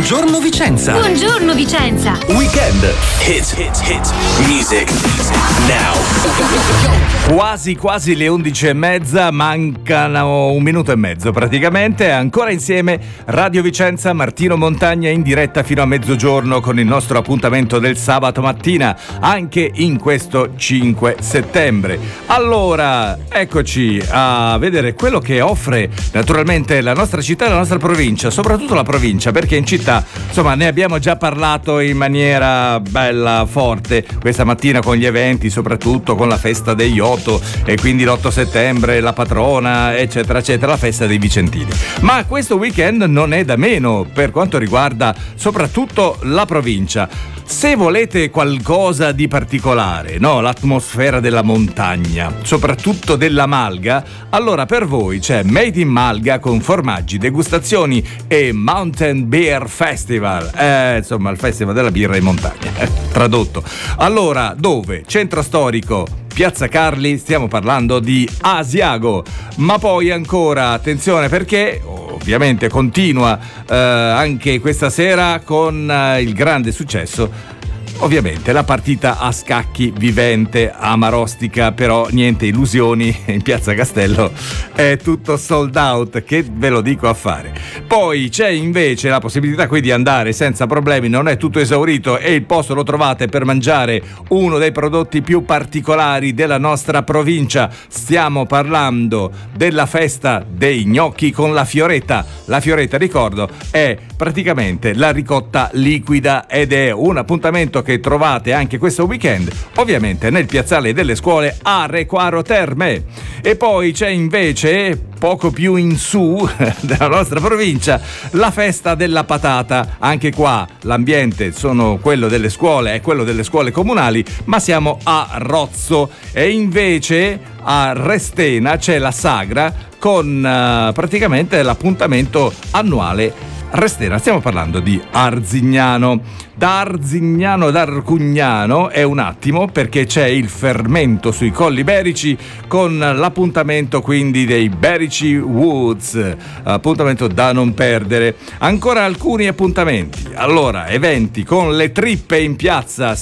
Buongiorno Vicenza. Buongiorno Vicenza. Weekend. Hit. Music. Now. Quasi le 11:30, mancano un minuto e mezzo praticamente. Ancora insieme Radio Vicenza, Martino Montagna in diretta fino a mezzogiorno con il nostro appuntamento del sabato mattina, anche in questo 5 settembre. Allora, eccoci a vedere quello che offre naturalmente la nostra città e la nostra provincia, soprattutto la provincia, perché in città, insomma, ne abbiamo già parlato in maniera bella forte questa mattina con gli eventi, soprattutto con la festa degli Otto e quindi l'8 settembre, la patrona, eccetera, eccetera, la festa dei Vicentini. Ma questo weekend non è da meno per quanto riguarda soprattutto la provincia. Se volete qualcosa di particolare, no? L'atmosfera della montagna, soprattutto della malga, allora per voi c'è Made in Malga con formaggi, degustazioni e Mountain Beer Festival. Insomma, il festival della birra in montagna, tradotto. Allora, dove? Centro storico, Piazza Carli, stiamo parlando di Asiago. Ma poi ancora, attenzione, perché ovviamente continua anche questa sera con il grande successo, ovviamente, la partita a scacchi vivente a Marostica, però niente illusioni, in Piazza Castello è tutto sold out, che ve lo dico a fare. Poi c'è invece la possibilità qui di andare senza problemi, non è tutto esaurito e il posto lo trovate per mangiare uno dei prodotti più particolari della nostra provincia. Stiamo parlando della festa dei gnocchi con la fioretta. La fioretta, ricordo, è praticamente la ricotta liquida ed è un appuntamento che trovate anche questo weekend, ovviamente nel piazzale delle scuole a Requaro Terme. E poi c'è invece, poco più in su della nostra provincia, la festa della patata. Anche qua l'ambiente sono quello delle scuole, è quello delle scuole comunali, ma siamo a Rozzo. E invece a Restena c'è la sagra con praticamente l'appuntamento annuale Restena. Stiamo parlando di Arzignano. Da Arzignano ad Arcugnano è un attimo, perché c'è il fermento sui Colli Iberici con l'appuntamento quindi dei Berici Woods, appuntamento da non perdere. Ancora alcuni appuntamenti. Allora, eventi con le trippe in piazza